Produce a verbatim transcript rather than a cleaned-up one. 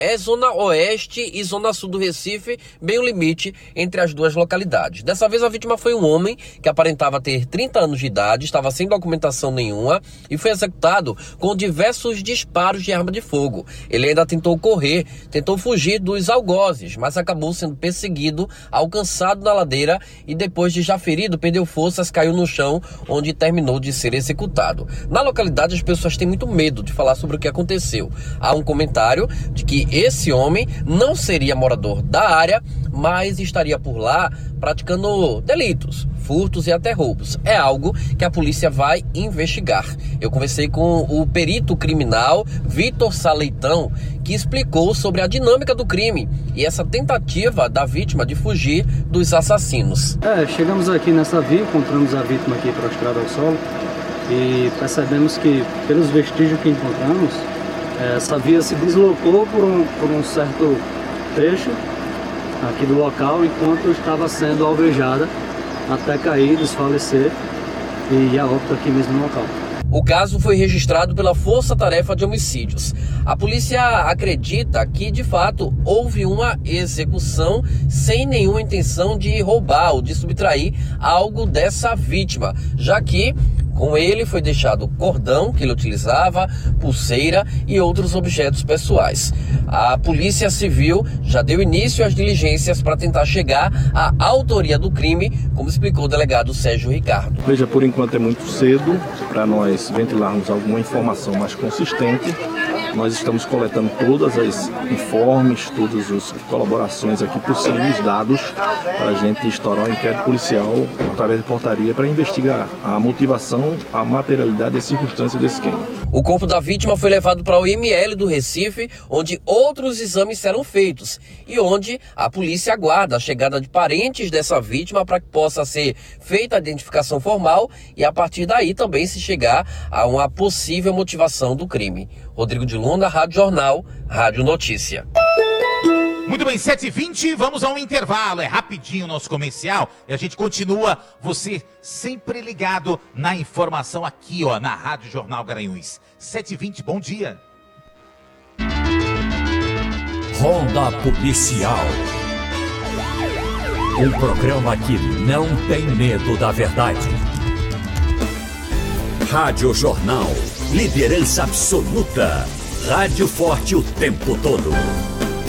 É zona oeste e zona sul do Recife, bem o limite entre as duas localidades. Dessa vez a vítima foi um homem que aparentava ter trinta anos de idade, estava sem documentação nenhuma e foi executado com diversos disparos de arma de fogo. Ele ainda tentou correr, tentou fugir dos algozes, mas acabou sendo perseguido, alcançado na ladeira e depois de já ferido, perdeu forças, caiu no chão, onde terminou de ser executado. Na localidade as pessoas têm muito medo de falar sobre o que aconteceu. Há um comentário de que esse homem não seria morador da área, mas estaria por lá praticando delitos, furtos e até roubos. É algo que a polícia vai investigar. Eu conversei com o perito criminal Vitor Saleitão, que explicou sobre a dinâmica do crime e essa tentativa da vítima de fugir dos assassinos. É, chegamos aqui nessa via, encontramos a vítima aqui prostrada ao solo e percebemos que, pelos vestígios que encontramos, essa via se deslocou por um, por um certo trecho aqui do local enquanto estava sendo alvejada até cair, desfalecer e a óbito aqui mesmo no local. O caso foi registrado pela Força Tarefa de Homicídios. A polícia acredita que, de fato, houve uma execução sem nenhuma intenção de roubar ou de subtrair algo dessa vítima, já que com ele foi deixado cordão que ele utilizava, pulseira e outros objetos pessoais. A Polícia Civil já deu início às diligências para tentar chegar à autoria do crime, como explicou o delegado Sérgio Ricardo. Veja, por enquanto é muito cedo para nós ventilarmos alguma informação mais consistente. Nós estamos coletando todas as informes, todas as colaborações aqui possíveis, dados, para a gente estourar um inquérito policial através de portaria para investigar a motivação, a materialidade e a circunstância desse crime. O corpo da vítima foi levado para o I M L do Recife, onde outros exames serão feitos e onde a polícia aguarda a chegada de parentes dessa vítima para que possa ser feita a identificação formal e a partir daí também se chegar a uma possível motivação do crime. Rodrigo de Luna, Rádio Jornal, Rádio Notícia. Muito bem, sete e vinte, vamos a um intervalo, é rapidinho o nosso comercial e a gente continua, você sempre ligado na informação aqui, ó, na Rádio Jornal Garanhuns. sete e vinte, bom dia. Ronda Policial. Um programa que não tem medo da verdade. Rádio Jornal, liderança absoluta. Rádio forte o tempo todo.